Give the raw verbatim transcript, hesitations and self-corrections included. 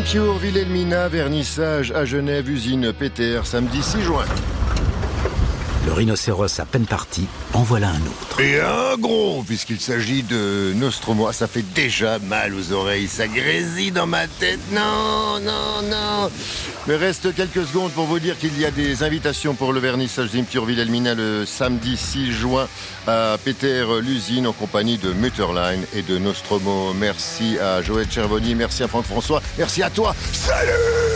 Impure Wilhelmina, vernissage à Genève, usine P T R, samedi six juin. Le rhinocéros à peine parti, en voilà un autre. Et un gros, puisqu'il s'agit de Nostromo. Ah, ça fait déjà mal aux oreilles, ça grésille dans ma tête. Non, non, non. Mais reste quelques secondes pour vous dire qu'il y a des invitations pour le vernissage d'Impure Wilhelmina le samedi six juin à P T R, l'usine, en compagnie de Mutterline et de Nostromo. Merci à Joël Cervoni, merci à Franck François, merci à toi. Salut!